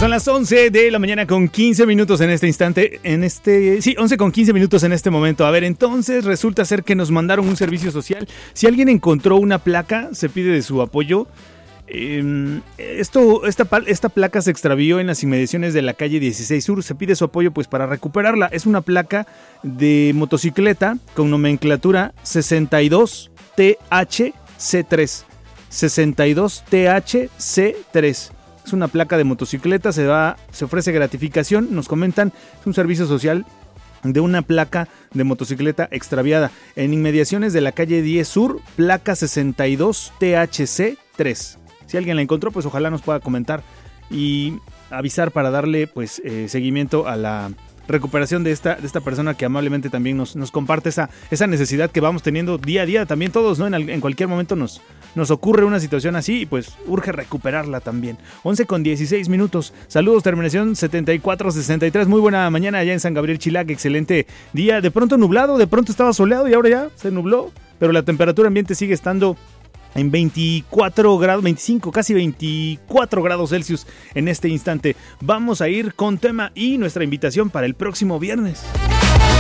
Son las 11 de la mañana con 15 minutos en este instante, 11 con 15 minutos en este momento. A ver, entonces resulta ser que nos mandaron un servicio social. Si alguien encontró una placa, se pide de su apoyo. Esta placa se extravió en las inmediaciones de la calle 16 Sur. Se pide su apoyo pues para recuperarla. Es una placa de motocicleta con nomenclatura 62THC3. 62THC3. Es una placa de motocicleta, se ofrece gratificación, nos comentan, es un servicio social de una placa de motocicleta extraviada en inmediaciones de la calle 10 Sur, placa 62THC3. Si alguien la encontró, pues ojalá nos pueda comentar y avisar para darle pues seguimiento a la recuperación de esta persona que amablemente también nos comparte esa necesidad que vamos teniendo día a día también todos, ¿no? En cualquier momento nos ocurre una situación así y pues urge recuperarla también. 11 con 16 minutos. Saludos, terminación 7463. Muy buena mañana allá en San Gabriel Chilac. Excelente día. De pronto nublado, de pronto estaba soleado y ahora ya se nubló. Pero la temperatura ambiente sigue estando en 24 grados, 25, casi 24 grados Celsius en este instante. Vamos a ir con tema y nuestra invitación para el próximo viernes.